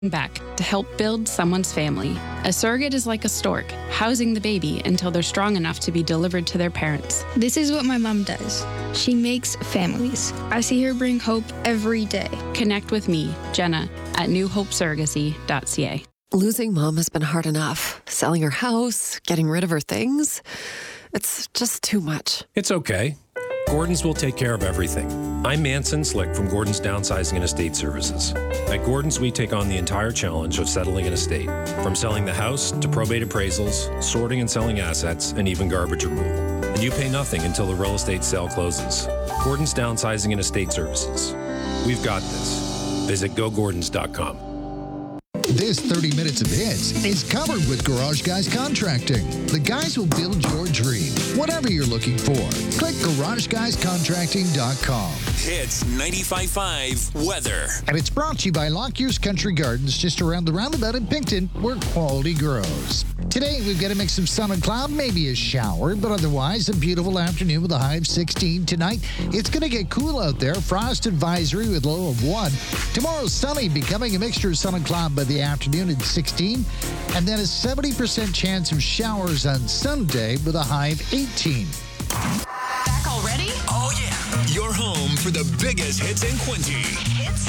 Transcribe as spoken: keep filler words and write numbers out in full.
back to help build someone's family. A surrogate is like a stork, housing the baby until they're strong enough to be delivered to their parents. This is what my mom does. She makes families. I see her bring hope every day. Connect with me, Jenna, at new hope surrogacy dot c a. Losing mom has been hard enough. Selling her house, getting rid of her things. It's just too much. It's okay. Gordon's will take care of everything. I'm Manson Slick from Gordon's Downsizing and Estate Services. At Gordon's, we take on the entire challenge of settling an estate, from selling the house to probate appraisals, sorting and selling assets, and even garbage removal. And you pay nothing until the real estate sale closes. Gordon's Downsizing and Estate Services. We've got this. Visit go gordons dot com. This thirty minutes of hits is covered with Garage Guys Contracting. The guys will build your dream, whatever you're looking for. Click garage guys contracting dot com. Hits ninety-five point five weather. And it's brought to you by Lockyear's Country Gardens, just around the roundabout in Pinkton, where quality grows. Today, we've got a mix of sun and cloud, maybe a shower, but otherwise a beautiful afternoon with a high of sixteen. Tonight, it's going to get cool out there. Frost advisory with low of one. Tomorrow, sunny, becoming a mixture of sun and cloud by the afternoon at sixteen. And then a seventy percent chance of showers on Sunday with a high of eighteen. Back already? Oh, yeah. Your home for the biggest hits in Quincy. Hits